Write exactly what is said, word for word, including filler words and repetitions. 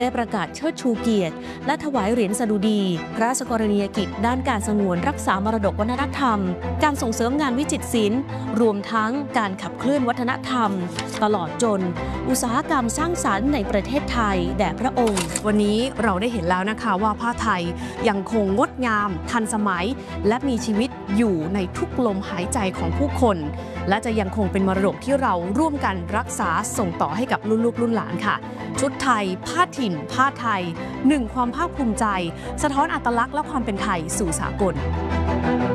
ได้ประกาศเชิดชูเกียรติและถวายเหรียญสดุดีพระราชกรณียกิจด้านการสงวนรักษามรดกวัฒนธรรมการส่งเสริมงานวิจิตรศิลป์รวมทั้งการขับเคลื่อนวัฒนธรรมตลอดจนอุตสาหกรรมสร้างสรรค์ในประเทศไทยแด่พระองค์วันนี้เราได้เห็นแล้วนะคะว่าผ้าไทยยังคงงดงามทันสมัยและมีชีวิตอยู่ในทุกลมหายใจของผู้คนและจะยังคงเป็นมรดกที่เราร่วมกันรักษาส่งต่อให้กับรุ่นลูกรุ่นหลานค่ะชุดไทยผ้าถิ่นผ้าไทยหนึ่งความภาคภูมิใจสะท้อนอัตลักษณ์และความเป็นไทยสู่สากล